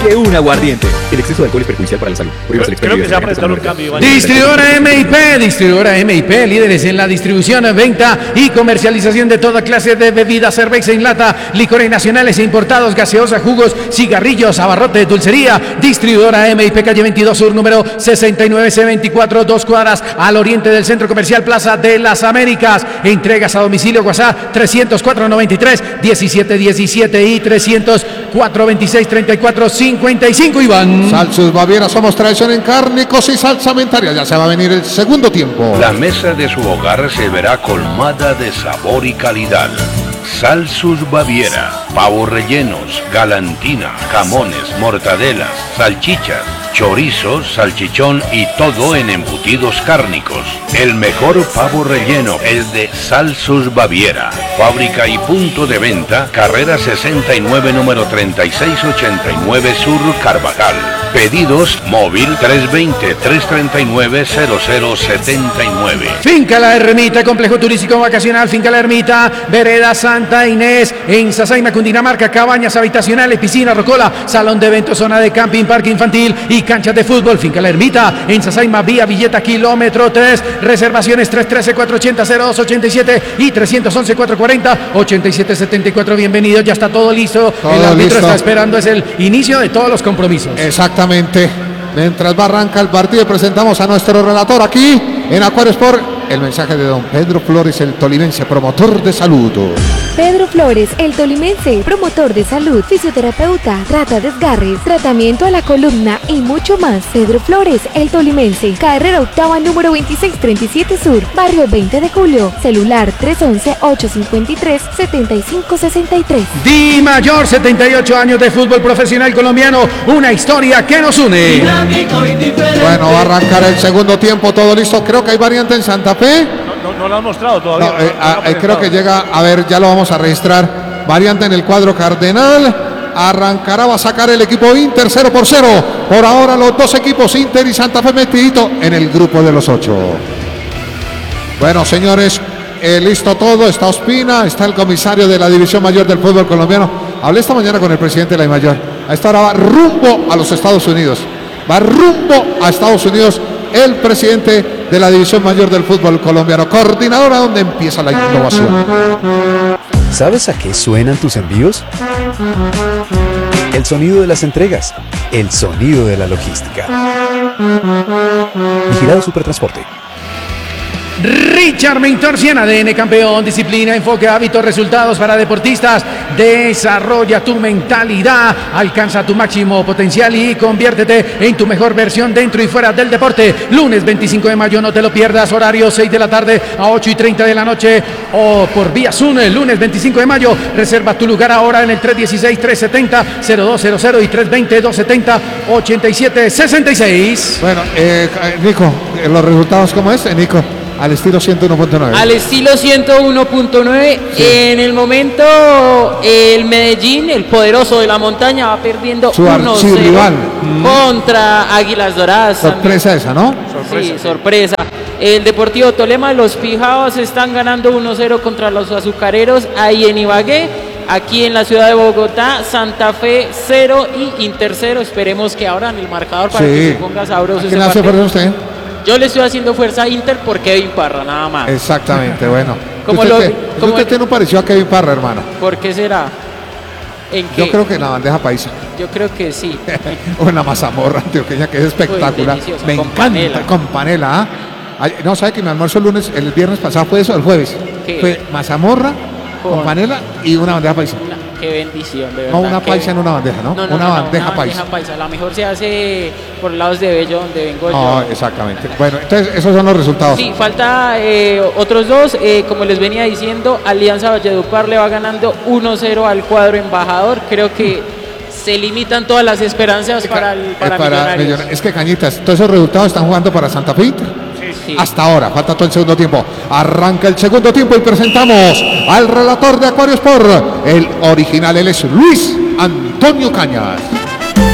que un aguardiente. El exceso de alcohol es perjudicial para la salud. Creo que se va a presentar un cambio, Iván. Distribuidora MIP, líderes en la distribución, venta y comercialización de toda clase de bebidas, cerveza en lata, licores nacionales e importados, gaseosa, jugos, cigarrillos, abarrote, dulcería. Distribuidora MIP, calle 22 Sur, número 69C24, 2 cuadras al oriente del Centro Comercial Plaza de las Américas. Entregas a domicilio, WhatsApp 304-93-1717 y 304-26-34-55, Iván. Salsus Baviera, somos tradición en cárnicos y salsamentaria. Ya se va a venir el segundo tiempo. La mesa de su hogar se verá colmada de sabor y calidad. Salsus Baviera, pavos rellenos, galantina, jamones, mortadelas, salchichas, chorizos, salchichón y todo en embutidos cárnicos. El mejor pavo relleno es de Salsus Baviera. Fábrica y punto de venta, carrera 69, número 3689 Sur, Carvajal. Pedidos móvil 320-339-0079. Finca La Ermita, complejo turístico vacacional, Finca La Ermita, vereda Santa Inés, en Sasaima, Cundinamarca, cabañas habitacionales, piscina, rocola, salón de eventos, zona de camping, parque infantil y canchas de fútbol. Finca La Ermita, en Sasaima, vía Villeta, kilómetro 3, reservaciones 313-480-0287 y 311-440-8774. Bienvenidos, ya está todo listo. El árbitro está esperando, es el inicio de todos los compromisos. Exactamente. Mientras va arranca el partido, presentamos a nuestro relator aquí en Acuario Sport. El mensaje de don Pedro Flores, el tolimense, promotor de salud. Pedro Flores, el tolimense, promotor de salud, fisioterapeuta, trata desgarres, tratamiento a la columna y mucho más. Pedro Flores, el tolimense, carrera octava número 2637 Sur, barrio 20 de Julio, celular 311-853-7563. Di Mayor, 78 años de fútbol profesional colombiano, una historia que nos une. Bueno, va a arrancar el segundo tiempo, todo listo. Creo que hay variante en Santa Fe. No lo han mostrado todavía. Creo que llega, a ver, ya lo vamos a registrar. Variante en el cuadro cardenal. Arrancará, va a sacar el equipo Inter 0-0. Por ahora los dos equipos, Inter y Santa Fe, metidito en el grupo de los 8. Bueno, señores, listo todo. Está Ospina, está el comisario de la División Mayor del fútbol colombiano. Hablé esta mañana con el presidente de la Mayor. A esta hora va rumbo a los Estados Unidos. Va rumbo a Estados Unidos el presidente de la División Mayor del fútbol colombiano. Coordinadora, donde empieza la innovación. ¿Sabes a qué suenan tus envíos? El sonido de las entregas, el sonido de la logística. Vigilado Supertransporte. Richard Mentorciana, ADN campeón, disciplina, enfoque, hábitos, resultados para deportistas. Desarrolla tu mentalidad, alcanza tu máximo potencial y conviértete en tu mejor versión dentro y fuera del deporte. Lunes 25 de mayo, no te lo pierdas, horario 6 de la tarde a 8:30 de la noche o por vía Zoom. El lunes 25 de mayo, reserva tu lugar ahora en el 316-370-0200 y 320-270-8766. Bueno, Nico, los resultados, ¿cómo es, Nico? Al estilo 101.9. Al estilo 101.9. Sí. En el momento, el Medellín, el poderoso de la montaña, va perdiendo 1-0 contra Águilas Doradas. Sorpresa esa, ¿no? Sí, sorpresa. El Deportivo Tolima, los Pijaos están ganando 1-0 contra los Azucareros ahí en Ibagué. Aquí en la ciudad de Bogotá, Santa Fe 0 y Inter 0. Esperemos que abran el marcador para que se ponga sabroso. ¿A quién hace fuerza usted? Yo le estoy haciendo fuerza a Inter por Kevin Parra, nada más. Exactamente, bueno. ¿Usted tiene un parecido a Kevin Parra, hermano? ¿Por qué será? ¿En qué? Yo creo que en la bandeja paisa. Yo creo que sí. O en la mazamorra antioqueña, que es espectacular. Me encanta, panela. Con panela, ¿ah? No, ¿sabe que mi almuerzo el viernes pasado fue eso, el jueves? ¿Qué? Fue mazamorra con panela y una bandeja paisa. Qué bendición, de verdad. No, una paisa en una bandeja, ¿no? Una bandeja paisa. La mejor se hace por lados de Bello, donde vengo yo. No, exactamente. Bueno, entonces esos son los resultados. Sí, falta otros dos. Como les venía diciendo, Alianza Valledupar le va ganando 1-0 al cuadro embajador. Creo que se limitan todas las esperanzas para Millonarios. Es que Cañitas, todos esos resultados están jugando para Santa Fe. Sí. Hasta ahora, falta todo el segundo tiempo. Arranca el segundo tiempo y presentamos al relator de Acuario Sport, el original, él es Luis Antonio Cañas.